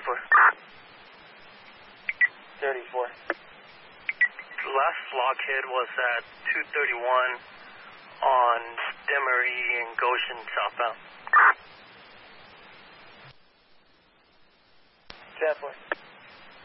34. The last log hit was at 231 on Demery and Goshen southbound. 10-4.